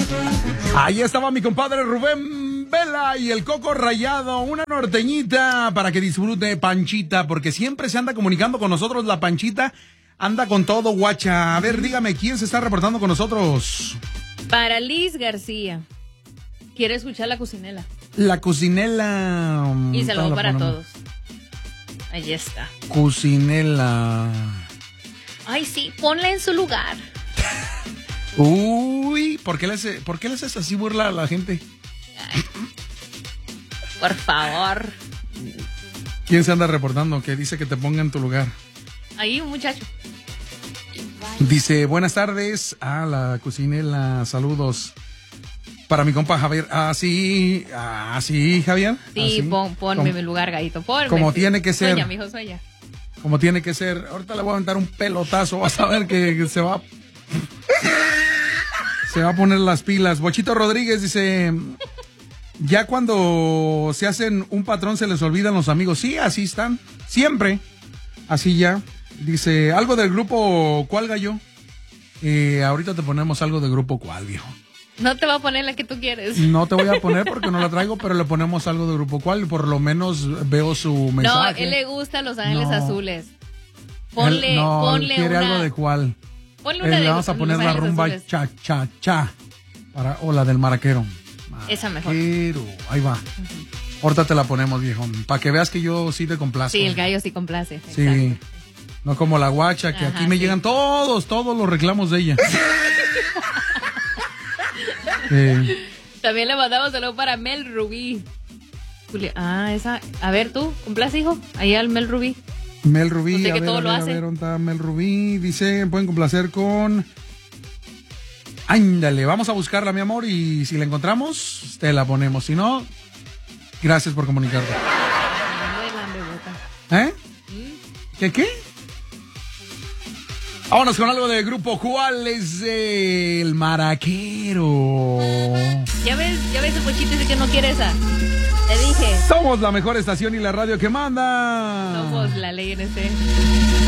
Ahí estaba mi compadre Rubén Vela y el Coco Rayado, una norteñita para que disfrute Panchita, porque siempre se anda comunicando con nosotros la Panchita, anda con todo, guacha. A ver, dígame, ¿quién se está reportando con nosotros? Para Liz García. Quiere escuchar la cocinela. La cocinela. Y saludo para todos. Ahí está. Cocinela. Ay, sí, ponla en su lugar. Uy, ¿por qué le haces así burla a la gente? Ay, por favor. ¿Quién se anda reportando que dice que te ponga en tu lugar? Ahí un muchacho. Dice, buenas tardes a la cocinela, saludos. Para mi compa Javier. Sí, Javier. Sí, ponme en mi lugar, gallito. Ponme. Como tiene que ser. Sueña, mijo, sueña. Como tiene que ser. Ahorita le voy a aventar un pelotazo. Vas a ver que se va. Se va a poner las pilas. Bochito Rodríguez dice, ya cuando se hacen un patrón se les olvidan los amigos. Sí, así están. Siempre. Así ya. Dice, algo del grupo ¿cuál, gallo? Ahorita te ponemos algo del grupo ¿cuál, viejo? No te va a poner la que tú quieres. No te voy a poner porque no la traigo, pero le ponemos algo del grupo ¿cuál? Por lo menos veo su mensaje. No, él le gusta Los Ángeles Azules. Ponle quiere una... algo de ¿cuál? Ponle una de le vamos a poner la rumba azules. cha, cha, cha. O la del maraquero. Esa mejor. Ahí va. Ahorita te la ponemos, viejo. Para que veas que yo sí te complazco. Sí, el gallo sí complace. Sí. Exacto. No como la guacha, que aquí me llegan todos los reclamos de ella. También le mandamos saludo para Mel Rubí. Esa. A ver tú, complace, hijo. Ahí al Mel Rubí. Mel Rubí, Usted que a todo lo hace. ver, ¿dónde está Mel Rubí? Dice, pueden complacer con... Ándale, vamos a buscarla, mi amor, y si la encontramos, te la ponemos. Si no, gracias por comunicarte. ¿Eh? ¿Qué? Vámonos con algo de grupo ¿cuál es el maraquero? Ya ves el pochito dice que no quiere esa. Te dije. Somos la mejor estación y la radio que manda. Somos la ley en ese.